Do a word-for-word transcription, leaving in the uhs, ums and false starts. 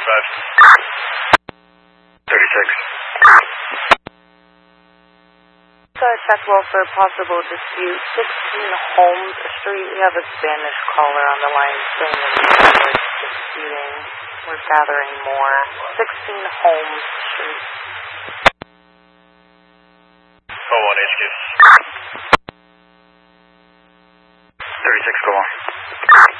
five. thirty-six. So check well for possible dispute. sixteen Holmes Street. We have a Spanish caller on the line saying that we're disputing. We're gathering more. sixteen Holmes Street. Oh one H Q. thirty-six, go on.